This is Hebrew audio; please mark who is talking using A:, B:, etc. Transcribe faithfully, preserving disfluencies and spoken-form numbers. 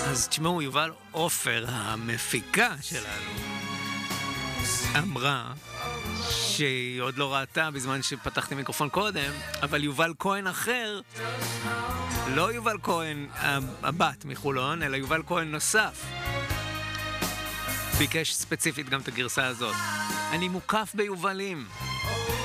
A: אז תשמעו, יובל עופר, המפיקה שלנו, אמרה שהיא עוד לא ראתה בזמן שפתחתי מיקרופון קודם, אבל יובל כהן אחר, לא יובל כהן הבת מחולון, אלא יובל כהן נוסף, ביקש ספציפית גם את הגרסה הזאת. אני מוקף ביובלים.